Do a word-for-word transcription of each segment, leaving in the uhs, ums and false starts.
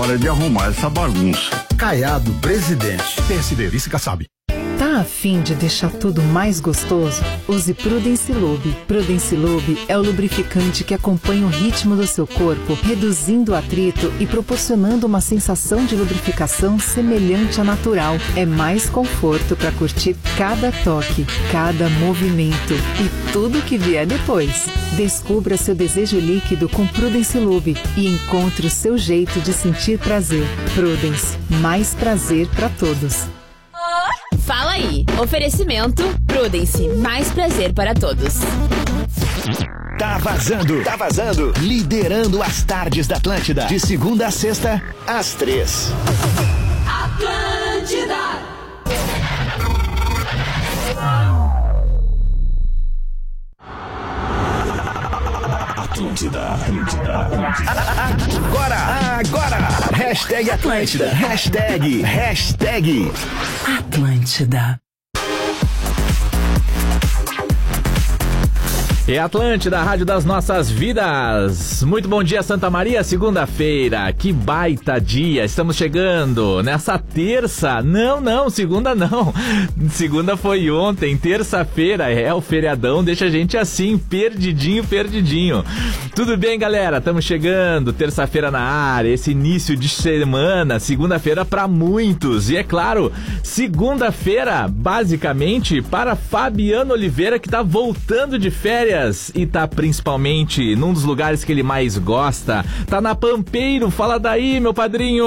hora de arrumar essa bagunça. Caiado Presidente. P S D, vice-Kassab. Tá a fim de deixar tudo mais gostoso? Use Prudence Lube. Prudence Lube é o lubrificante que acompanha o ritmo do seu corpo, reduzindo o atrito e proporcionando uma sensação de lubrificação semelhante à natural. É mais conforto para curtir cada toque, cada movimento e tudo que vier depois. Descubra seu desejo líquido com Prudence Lube e encontre o seu jeito de sentir prazer. Prudence, mais prazer para todos. Fala aí, oferecimento Prudence, mais prazer para todos. Tá vazando, tá vazando, liderando as tardes da Atlântida, de segunda a sexta, às três. Atlântida. Atlântida, Atlântida, Atlântida. Agora, agora, hashtag Atlântida, hashtag, hashtag Atlântida. É Atlântida, a rádio das nossas vidas. Muito bom dia, Santa Maria, segunda-feira. Que baita dia, estamos chegando nessa terça. Não, não, segunda não. Segunda foi ontem, terça-feira é o feriadão, deixa a gente assim, perdidinho, perdidinho. Tudo bem, galera? Estamos chegando, terça-feira na área, esse início de semana, segunda-feira para muitos. E é claro, segunda-feira, basicamente, para Fabiano Oliveira, que tá voltando de férias e tá principalmente num dos lugares que ele mais gosta. Tá na Pampeiro, fala daí, meu padrinho.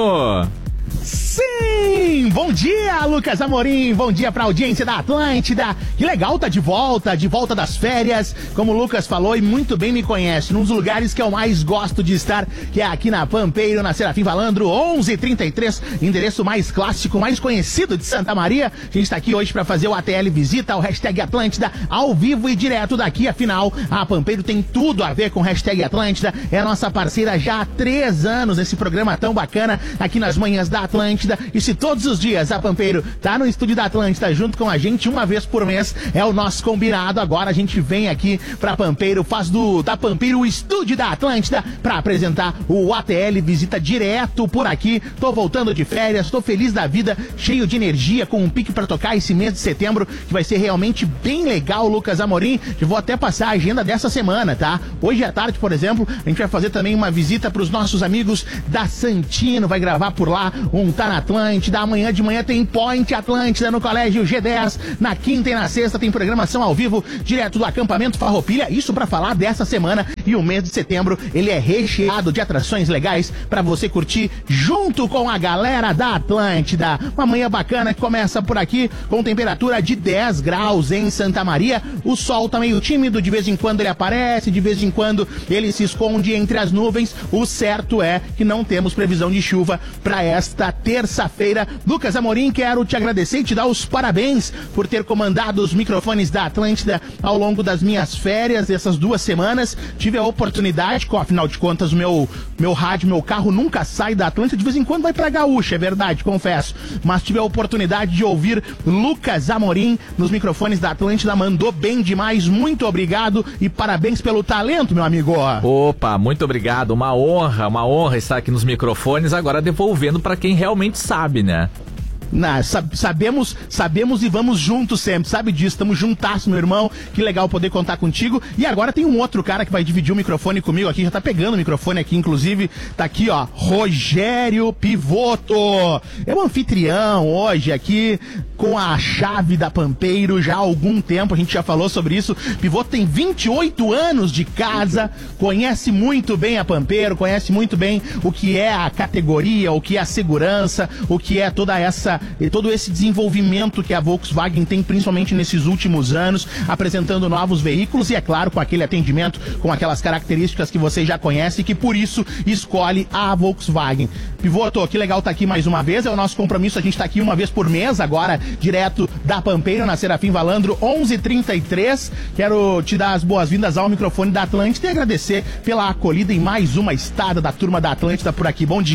Sim! Bom dia, Lucas Amorim! Bom dia pra audiência da Atlântida! Que legal, tá de volta, de volta das férias, como o Lucas falou e muito bem me conhece, num dos lugares que eu mais gosto de estar, que é aqui na Pampeiro, na Serafim Valandro, onze e trinta e três, endereço mais clássico, mais conhecido de Santa Maria. A gente tá aqui hoje pra fazer o A T L Visita, o hashtag Atlântida, ao vivo e direto daqui, afinal, a Pampeiro tem tudo a ver com hashtag Atlântida, é a nossa parceira já há três anos nesse programa tão bacana, aqui nas manhãs da Atlântida. E se todos os dias a Pampeiro tá no estúdio da Atlântida junto com a gente uma vez por mês, é o nosso combinado. Agora a gente vem aqui pra Pampeiro, faz do da Pampeiro o estúdio da Atlântida pra apresentar o A T L Visita direto por aqui. Tô voltando de férias, tô feliz da vida, cheio de energia, com um pique pra tocar esse mês de setembro, que vai ser realmente bem legal, Lucas Amorim. Eu vou até passar a agenda dessa semana, tá? Hoje à tarde, por exemplo, a gente vai fazer também uma visita pros nossos amigos da Santino, vai gravar por lá um Tá na Atlântida. Amanhã de manhã tem Point Atlântida no Colégio G dez. Na quinta e na sexta tem programação ao vivo direto do acampamento Farroupilha. Isso pra falar dessa semana. E o mês de setembro ele é recheado de atrações legais pra você curtir junto com a galera da Atlântida. Uma manhã bacana que começa por aqui com temperatura de dez graus em Santa Maria. O sol tá meio tímido, de vez em quando ele aparece, de vez em quando ele se esconde entre as nuvens. O certo é que não temos previsão de chuva pra esta terça-feira. Lucas Amorim, quero te agradecer e te dar os parabéns por ter comandado os microfones da Atlântida ao longo das minhas férias, essas duas semanas. Tive a oportunidade, afinal de contas, o meu, meu rádio, meu carro nunca sai da Atlântida, de vez em quando vai pra Gaúcha, é verdade, confesso. Mas tive a oportunidade de ouvir Lucas Amorim nos microfones da Atlântida, mandou bem demais, muito obrigado e parabéns pelo talento, meu amigo. Opa, muito obrigado, uma honra, uma honra estar aqui nos microfones, agora devolvendo pra quem realmente sabe, né? Na, sab, sabemos, sabemos e vamos juntos sempre, sabe disso, estamos juntasso, meu irmão, que legal poder contar contigo. E agora tem um outro cara que vai dividir o microfone comigo aqui, já tá pegando o microfone aqui, inclusive, tá aqui, ó, Rogério Pivoto, é um anfitrião hoje aqui, com a chave da Pampeiro, já há algum tempo, a gente já falou sobre isso. Pivoto tem vinte e oito anos de casa, conhece muito bem a Pampeiro, conhece muito bem o que é a categoria, o que é a segurança, o que é toda essa e todo esse desenvolvimento que a Volkswagen tem, principalmente nesses últimos anos, apresentando novos veículos e, é claro, com aquele atendimento, com aquelas características que você já conhece e que, por isso, escolhe a Volkswagen. Pivoto, que legal estar aqui mais uma vez, é o nosso compromisso, a gente está aqui uma vez por mês, agora, direto da Pampeiro, na Serafim Valandro, onze e trinta e três. Quero te dar as boas-vindas ao microfone da Atlântida e agradecer pela acolhida em mais uma estada da turma da Atlântida por aqui. Bom dia.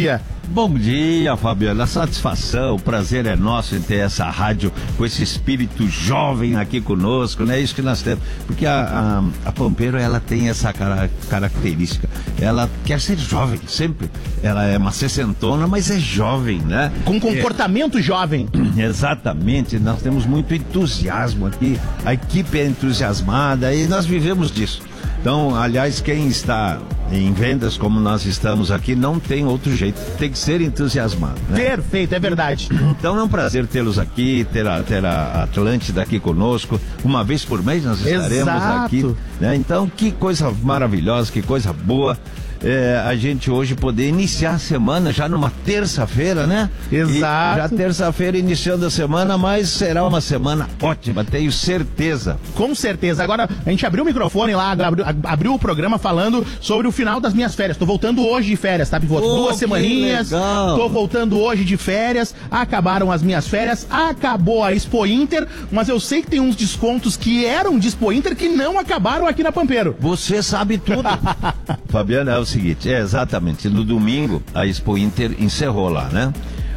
Bom dia, Fabiana. A satisfação, o prazer é nosso em ter essa rádio com esse espírito jovem aqui conosco, né? É isso que nós temos. Porque a, a, a Pampero, ela tem essa cara, característica. Ela quer ser jovem, sempre. Ela é uma sessentona, mas é jovem, né? Com comportamento é... jovem. Exatamente. Nós temos muito entusiasmo aqui. A equipe é entusiasmada e nós vivemos disso. Então, aliás, quem está em vendas como nós estamos aqui, não tem outro jeito, tem que ser entusiasmado, né? Perfeito, é verdade. Então é um prazer tê-los aqui, ter a, ter a Atlântida aqui conosco, uma vez por mês nós estaremos Exato. aqui, né? Então, que coisa maravilhosa, que coisa boa. É, a gente hoje poder iniciar a semana já numa terça-feira, né? Exato. E já terça-feira iniciando a semana, mas será uma semana ótima, tenho certeza. Com certeza. Agora, a gente abriu o microfone lá, abriu, abriu o programa falando sobre o final das minhas férias. Tô voltando hoje de férias, tá, Pivô? Oh, Duas semaninhas. Legal. Tô voltando hoje de férias. Acabaram as minhas férias. Acabou a Expo Inter, mas eu sei que tem uns descontos que eram de Expo Inter que não acabaram aqui na Pampero. Você sabe tudo. Fabiana, é o seguinte, é exatamente, no domingo a Expo Inter encerrou lá, né?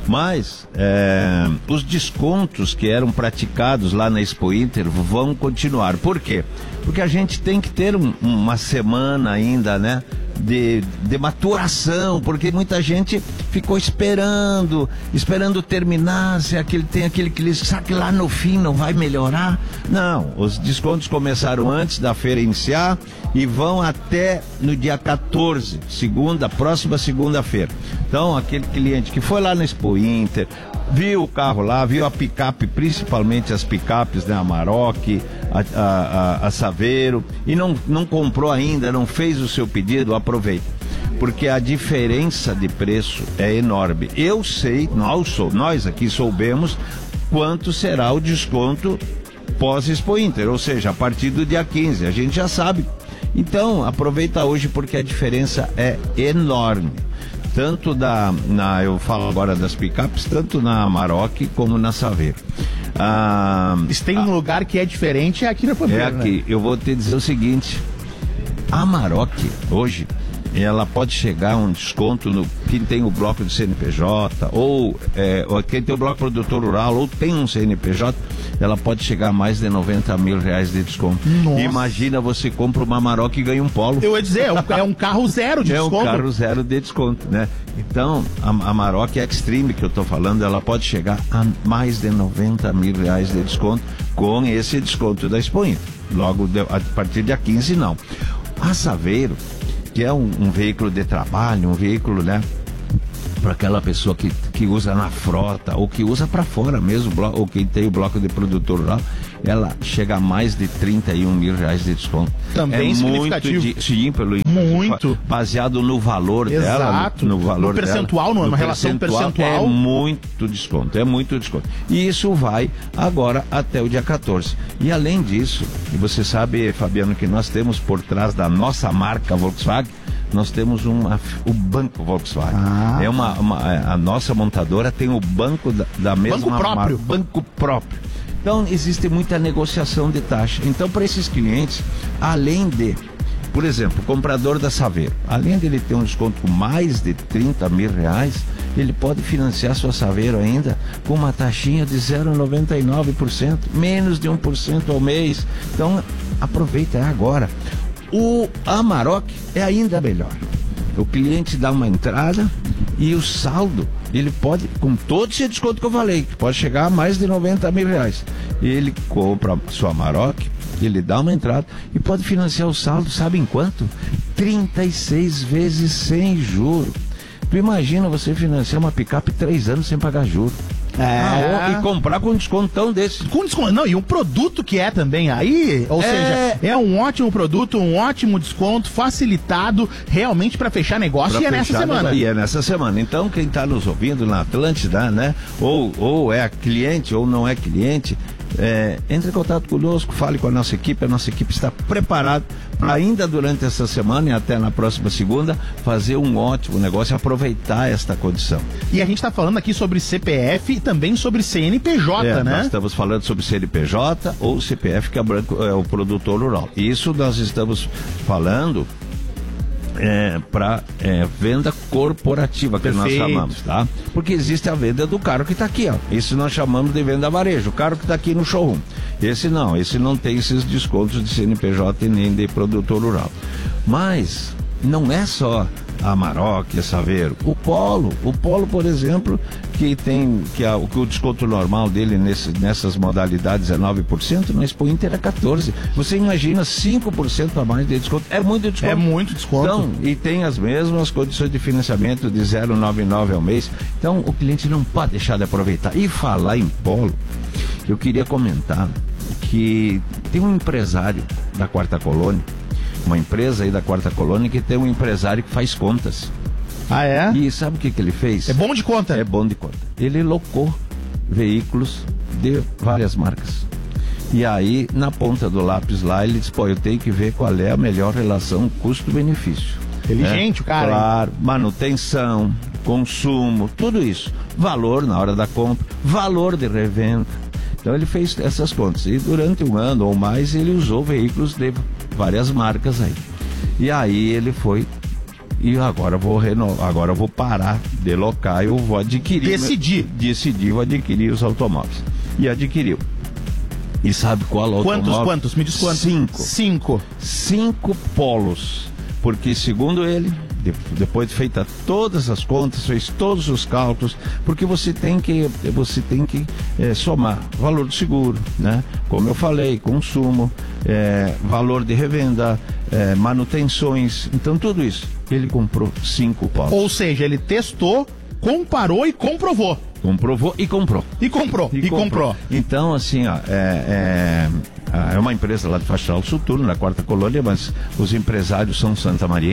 Mas é, os descontos que eram praticados lá na Expo Inter vão continuar. Por quê? Porque a gente tem que ter um, uma semana ainda, né? De, de maturação, porque muita gente ficou esperando, esperando terminar, se aquele, tem aquele que diz, sabe que lá no fim não vai melhorar? Não, os descontos começaram antes da feira iniciar e vão até no dia quatorze, segunda, próxima segunda-feira. Então, aquele cliente que foi lá na Expo Inter, viu o carro lá, viu a picape, principalmente as picapes, né, a Amarok, a, a, a, a Saveiro, e não, não comprou ainda, não fez o seu pedido, aproveita. Porque a diferença de preço é enorme. Eu sei, nós, sou, nós aqui soubemos quanto será o desconto pós-Expo Inter, ou seja, a partir do dia quinze, a gente já sabe. Então, aproveita hoje porque a diferença é enorme. Tanto da, na, eu falo agora das picapes, tanto na Amarok como na Saveiro. Ah, Se tem um ah, lugar que é diferente, é aqui na Pampero, é aqui. Né? Eu vou te dizer o seguinte, a Amarok hoje, ela pode chegar a um desconto no quem tem o bloco do C N P J, ou, é, ou quem tem o bloco produtor rural, ou tem um C N P J, ela pode chegar a mais de noventa mil reais de desconto. Nossa. Imagina, você compra uma Amarok e ganha um Polo. Eu ia dizer, é um, é um carro zero de é desconto. É um carro zero de desconto, né? Então, a, a Amarok Extreme que eu tô falando, ela pode chegar a mais de noventa mil reais de desconto com esse desconto da Expo Inter. Logo, de, a partir do dia quinze, não. A Saveiro, que é um, um veículo de trabalho, um veículo, né, para aquela pessoa que, que usa na frota, ou que usa para fora mesmo, ou quem tem o bloco de produtor rural, ela chega a mais de trinta e um mil reais de desconto. Também é significativo. Muito de, sim, pelo muito. Baseado no valor Exato. dela, no, no valor no percentual, dela, numa relação percentual. É muito desconto, é muito desconto. E isso vai agora até o dia quatorze. E além disso, e você sabe, Fabiano, que nós temos por trás da nossa marca Volkswagen, nós temos uma, o banco Volkswagen. Ah. É uma, uma, a nossa montadora tem o banco da, da mesma banco próprio. Marca, banco próprio. Então, existe muita negociação de taxa. Então, para esses clientes, além de, por exemplo, o comprador da Saveiro, além de ele ter um desconto com mais de trinta mil reais, ele pode financiar sua Saveiro ainda com uma taxinha de zero vírgula noventa e nove por cento, menos de um por cento ao mês. Então, aproveita, é agora. O Amarok é ainda melhor. O cliente dá uma entrada e o saldo, ele pode, com todo esse desconto que eu falei, que pode chegar a mais de noventa mil reais. Ele compra a sua Amarok, ele dá uma entrada e pode financiar o saldo, sabe em quanto? trinta e seis vezes sem juro. Tu imagina você financiar uma picape três anos sem pagar juro. É. Ah, e comprar com um descontão desse. Com desconto, não, e um produto que é também aí, ou é... seja, é um ótimo produto, um ótimo desconto, facilitado realmente para fechar negócio, pra e é nessa semana. E é nessa semana. Então, quem está nos ouvindo na Atlântida, né, ou, ou é cliente ou não é cliente, é, entre em contato conosco, fale com a nossa equipe, a nossa equipe está preparada para ainda durante essa semana e até na próxima segunda fazer um ótimo negócio e aproveitar esta condição. E a gente está falando aqui sobre C P F e também sobre C N P J, é, né? Nós estamos falando sobre C N P J ou C P F, que é, branco, é o produtor rural. Isso nós estamos falando É, para é, venda corporativa, que Perfeito. nós chamamos, tá? Porque existe a venda do carro que está aqui, ó. Isso nós chamamos de venda varejo, o carro que está aqui no showroom. Esse não, esse não tem esses descontos de C N P J e nem de produtor rural. Mas não é só a Amarok, a Saveiro, o Polo, o Polo, por exemplo, que tem que, a, que o desconto normal dele nesse, nessas modalidades é nove por cento, na Expo Inter é quatorze por cento. Você imagina cinco por cento a mais de desconto? É muito desconto. É muito desconto. Então, e tem as mesmas condições de financiamento de zero vírgula noventa e nove ao mês. Então, o cliente não pode deixar de aproveitar. E falar em Polo, eu queria comentar que tem um empresário da Quarta Colônia, uma empresa aí da Quarta Colônia, que tem um empresário que faz contas. Ah, é? E sabe o que, que ele fez? É bom de conta. É bom de conta. Ele locou veículos de várias marcas. E aí, na ponta do lápis lá, ele disse, pô, eu tenho que ver qual é a melhor relação custo-benefício. Inteligente, né? o cara. Claro, manutenção, consumo, tudo isso. Valor na hora da compra, valor de revenda. Então ele fez essas contas. E durante um ano ou mais, ele usou veículos de várias marcas aí. E aí ele foi... E agora eu vou renovar, agora eu vou parar de locar, eu vou adquirir. Decidir. Decidir, vou adquirir os automóveis. E adquiriu. E sabe qual automóvel? Quantos, quantos? Me diz quantos. Cinco. Cinco. Cinco Polos. Porque, segundo ele, de, depois de feita todas as contas, fez todos os cálculos, porque você tem que, você tem que é, somar valor do seguro, né? Como eu falei, consumo, é, valor de revenda, é, manutenções, então tudo isso. Ele comprou cinco Polos. Ou seja, ele testou, comparou e comprovou. Comprovou e comprou. E comprou, e, e comprou. comprou. Então, assim, ó, é, é, é uma empresa lá de Fachal Sul Turno, na Quarta Colônia, mas os empresários são Santa Maria.